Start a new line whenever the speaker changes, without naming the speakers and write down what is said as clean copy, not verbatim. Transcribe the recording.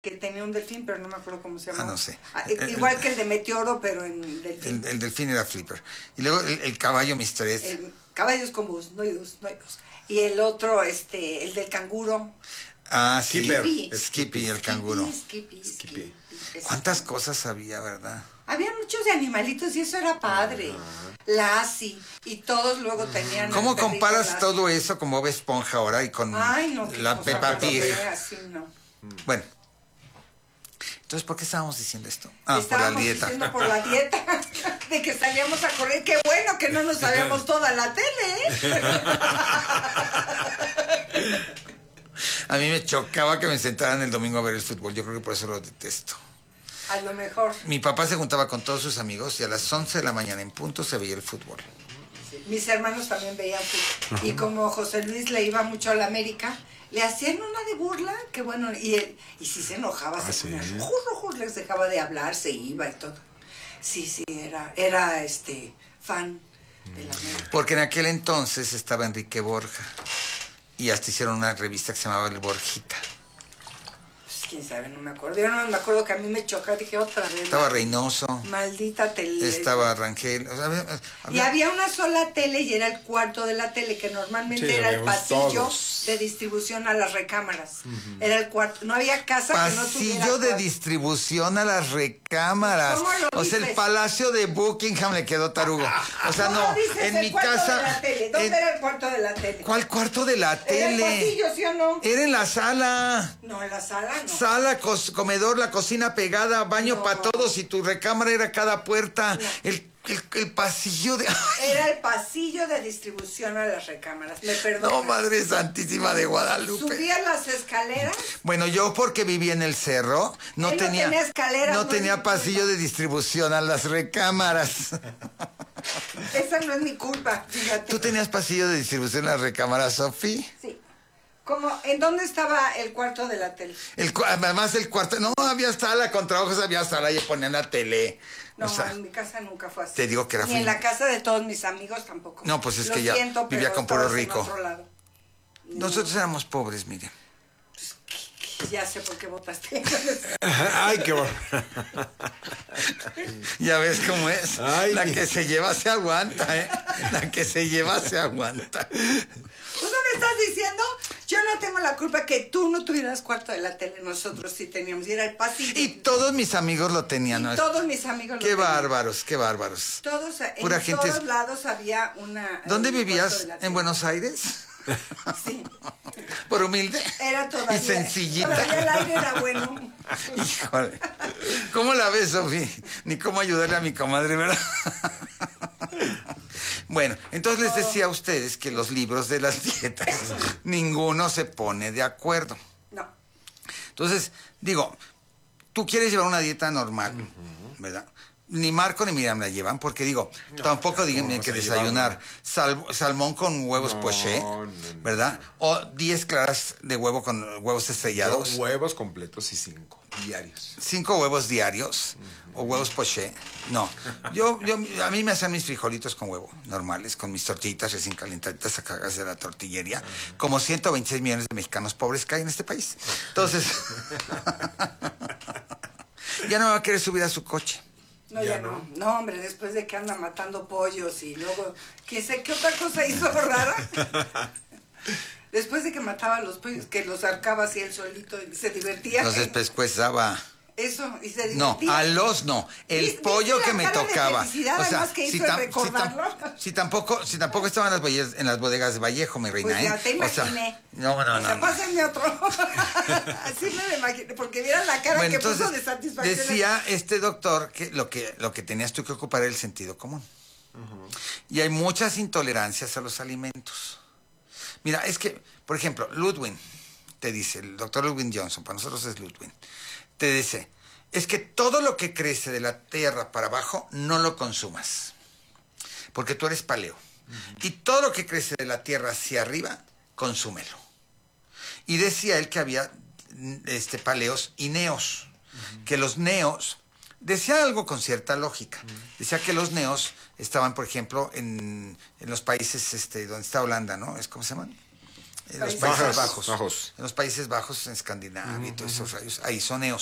que tenía un delfín, pero no me acuerdo cómo se llamaba.
no sé.
Igual que el de Meteoro, pero en delfín.
El delfín era Flipper. Y luego el caballo Mr. S.
El caballo es con bus, no hay dos. Y el otro, el del canguro.
Ah, sí.
Skipper.
Skippy, el canguro.
Skippy.
¿Cuántas cosas había, verdad?
Había muchos de animalitos y eso era padre. Lassie. Y todos luego tenían...
¿Cómo
el perrito
comparas
Lassie.
todo eso con Bob Esponja ahora y con
Ay, no,
la Peppa Pig?
Así, no.
Bueno. Entonces, ¿por qué estábamos diciendo esto? Por la
Estábamos
dieta.
diciendo por la dieta, de que salíamos a correr. Qué bueno que no nos sabíamos toda la tele,
A mí me chocaba que me sentaran el domingo a ver el fútbol. Yo creo que por eso lo detesto.
A lo mejor.
Mi papá se juntaba con todos sus amigos y a las 11 de la mañana en punto se veía el fútbol.
Mis hermanos también veían fútbol. Y como José Luis le iba mucho a la América, le hacían una de burla, que bueno, y si se enojaba, se ponía rojo, les dejaba de hablar, se iba y todo. Sí, era fan de la América.
Porque en aquel entonces estaba Enrique Borja y hasta hicieron una revista que se llamaba El Borjita.
Pues quién sabe, no me acuerdo. Yo no me acuerdo que a mí me chocaba, dije otra vez.
Estaba Reynoso.
Maldita tele.
Estaba Rangel. O sea,
Y había una sola tele y era el cuarto de la tele, que normalmente era el pasillo de distribución a las recámaras. Era el cuarto. No había casa que no tuviera
pasillo de
cuarto.
distribución a las recámaras.
¿Cómo lo
O sea, el
dices?
Palacio de Buckingham le quedó tarugo. O sea,
¿Cómo
no,
dices
en
el
mi
cuarto
casa...
de la tele? ¿Dónde era el cuarto de la tele?
¿Cuál cuarto de la
Era
tele?
el pasillo, ¿sí o no?
Era en la sala.
No, en la sala no.
Sala, comedor, la cocina pegada, baño
No.
para todos y tu recámara era cada puerta.
No.
El pasillo de...
Era el pasillo de distribución a las recámaras. Me perdonas.
No, Madre Santísima de Guadalupe.
Subía las escaleras.
Bueno, yo porque vivía en el cerro, no
Él no
tenía
tenía escaleras,
no
no
tenía
es mi
pasillo
culpa.
de distribución a las recámaras.
Esa no es mi culpa, fíjate.
¿Tú tenías pasillo de distribución a las recámaras, Sofi?
Sí. ¿En dónde estaba el cuarto de la tele?
Además el cuarto, no, había sala, contra ojos había sala y ponían la tele.
No,
O sea,
en mi casa nunca fue así.
te digo que era
Ni en
fui-
la casa de todos mis amigos tampoco.
No, pues es
Lo
que ya
siento,
vivía
pero
con puro
estabas en
rico.
otro lado. No,
Nosotros éramos pobres, miren.
ya sé por qué votaste.
Ay, qué bueno.
Ya ves cómo es.
Ay.
La que se lleva se aguanta, ¿eh? La que se lleva se aguanta.
¿Tú no me estás diciendo? Yo no tengo la culpa que tú no tuvieras cuarto de la tele. Nosotros sí teníamos. Y era el pasillo.
Y todos mis amigos lo tenían, ¿no?
Todos mis amigos lo
Qué
tenían.
bárbaros, qué bárbaros.
Todos,
Pura
en
gente-
todos lados había una...
¿Dónde
un cuarto
vivías?
de la
¿En
tele.
Buenos Aires?
Sí.
Por humilde.
Era todavía...
Y sencillita.
Todavía el aire era bueno.
Híjole. ¿Cómo la ves, Sofía? Ni cómo ayudarle a mi comadre, ¿verdad? Bueno, entonces les decía a ustedes que los libros de las dietas, ninguno se pone de acuerdo.
No.
Entonces, digo, tú quieres llevar una dieta normal, ¿verdad? Ni Marco ni Miriam la llevan, porque digo, tampoco digan
vamos
que
a
desayunar salmón con huevos poché,
no.
¿verdad? O 10 claras de huevo con huevos estrellados.
Huevos completos y 5 diarios.
5 huevos diarios o huevos poché. No, a mí me hacen mis frijolitos con huevo, normales, con mis tortillitas recién calentaditas sacadas de la tortillería, como 126 millones de mexicanos pobres que hay en este país. Entonces, ya no va a querer subir a su coche.
No, ya no. No, hombre, después de que anda matando pollos y luego... ¿Quién sé qué otra cosa hizo rara? Después de que mataba a los pollos, que los arcaba así él solito y se divertía.
Los despescuezaba.
Eso, y se
No,
divertía.
a los no. El
¿Viste
pollo
la
que me
cara de
tocaba.
felicidad, además, que hizo en recordarlo?
si tampoco estaban en las bodegas de Vallejo, mi reina,
Pues ya
¿eh?
te
O sea,
imaginé.
no.
O sea, pásenme otro. Así me lo imaginé, porque vieran la cara
Bueno,
que puso
entonces,
de satisfacción.
decía este doctor que lo que tenías tú que ocupar era el sentido común. Y hay muchas intolerancias a los alimentos. Mira, es que, por ejemplo, Ludwig te dice, el doctor Ludwig Johnson, para nosotros es Ludwig, te dice, es que todo lo que crece de la tierra para abajo, no lo consumas. Porque tú eres paleo. Y todo lo que crece de la tierra hacia arriba, consúmelo. Y decía él que había paleos y neos. Que los neos, decía algo con cierta lógica. Decía que los neos estaban, por ejemplo, en los países donde está Holanda, ¿no? ¿Cómo se llaman? En los
Países
Países Bajos.
Bajos.
En los Países Bajos, en Escandinavia y todos esos rayos. Ahí son eos.